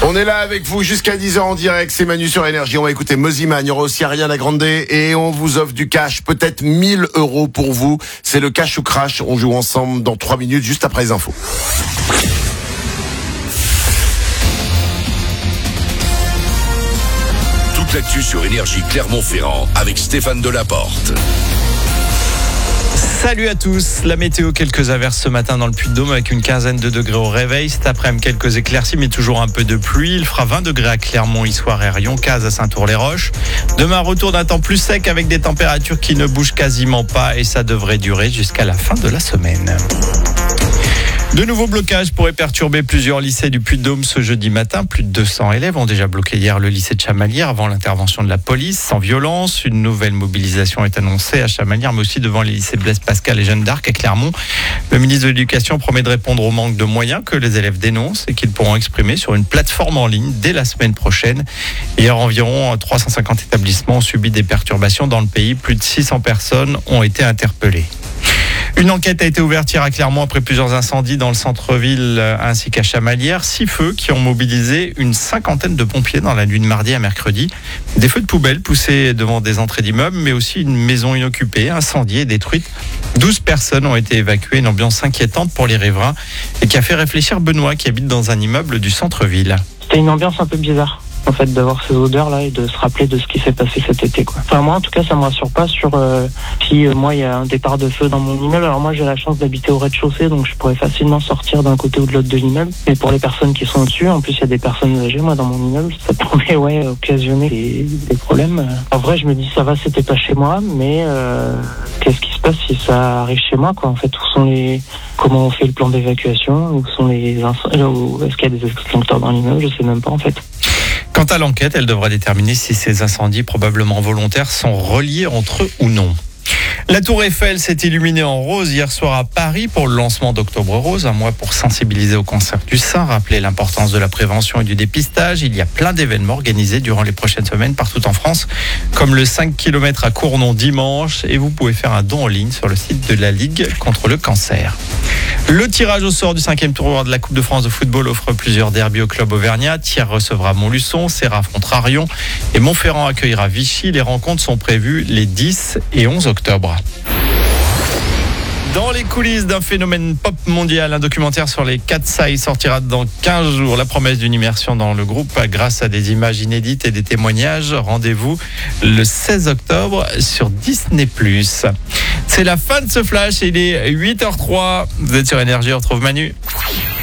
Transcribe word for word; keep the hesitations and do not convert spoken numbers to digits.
On est là avec vous jusqu'à dix heures en direct, c'est Manu sur Énergie. On va écouter Mozima, il y aura aussi Ariana Grande et on vous offre du cash, peut-être mille euros pour vous. C'est le cash ou crash, on joue ensemble dans trois minutes juste après les infos. Toute l'actu sur Énergie Clermont-Ferrand avec Stéphane Delaporte. Salut à tous, la météo, quelques averses ce matin dans le Puy-de-Dôme avec une quinzaine de degrés au réveil. Cet après-midi, quelques éclaircies mais toujours un peu de pluie. Il fera vingt degrés à Clermont, Issoire et Rion, Cazes à Saint-Ours-les-Roches. Demain, retour d'un temps plus sec avec des températures qui ne bougent quasiment pas et ça devrait durer jusqu'à la fin de la semaine. De nouveaux blocages pourraient perturber plusieurs lycées du Puy-de-Dôme ce jeudi matin. Plus de deux cents élèves ont déjà bloqué hier le lycée de Chamalières avant l'intervention de la police. Sans violence, une nouvelle mobilisation est annoncée à Chamalières, mais aussi devant les lycées Blaise Pascal et Jeanne d'Arc à Clermont. Le ministre de l'Éducation promet de répondre au manque de moyens que les élèves dénoncent et qu'ils pourront exprimer sur une plateforme en ligne dès la semaine prochaine. Hier, environ trois cent cinquante établissements ont subi des perturbations dans le pays. Plus de six cents personnes ont été interpellées. Une enquête a été ouverte hier à Clermont après plusieurs incendies dans le centre-ville ainsi qu'à Chamalières. Six feux qui ont mobilisé une cinquantaine de pompiers dans la nuit de mardi à mercredi. Des feux de poubelle poussés devant des entrées d'immeubles, mais aussi une maison inoccupée, incendiée et détruite. douze personnes ont été évacuées, une ambiance inquiétante pour les riverains et qui a fait réfléchir Benoît qui habite dans un immeuble du centre-ville. C'était une ambiance un peu bizarre. En fait, d'avoir ces odeurs-là et de se rappeler de ce qui s'est passé cet été, quoi. Enfin, moi, en tout cas, ça me rassure pas sur euh, si euh, moi, il y a un départ de feu dans mon immeuble. Alors moi, j'ai la chance d'habiter au rez-de-chaussée, donc je pourrais facilement sortir d'un côté ou de l'autre de l'immeuble. Mais pour les personnes qui sont au-dessus, en plus, il y a des personnes âgées, moi, dans mon immeuble, ça pourrait, ouais, occasionner des, des problèmes. En vrai, je me dis, ça va, c'était pas chez moi, mais euh, qu'est-ce qui se passe si ça arrive chez moi, quoi. En fait, où sont les, comment on fait le plan d'évacuation, où sont les incendies, ou est-ce qu'il y a des extincteurs dans l'immeuble, je sais même pas, en fait. Quant à l'enquête, elle devra déterminer si ces incendies probablement volontaires sont reliés entre eux ou non. La Tour Eiffel s'est illuminée en rose hier soir à Paris pour le lancement d'Octobre Rose, un mois pour sensibiliser au cancer du sein, rappeler l'importance de la prévention et du dépistage. Il y a plein d'événements organisés durant les prochaines semaines partout en France, comme le cinq kilomètres à Cournon dimanche, et vous pouvez faire un don en ligne sur le site de la Ligue contre le cancer. Le tirage au sort du cinquième tour de la Coupe de France de football offre plusieurs derbys au club auvergnat. Thiers recevra Montluçon, Serres affrontera Rion et Montferrand accueillera Vichy. Les rencontres sont prévues les dix et onze octobre. Dans les coulisses d'un phénomène pop mondial, un documentaire sur les Katsai sortira dans quinze jours. La promesse d'une immersion dans le groupe grâce à des images inédites et des témoignages. Rendez-vous le seize octobre sur Disney plus. C'est la fin de ce flash, il est huit heures zéro trois. Vous êtes sur Énergie, on retrouve Manu.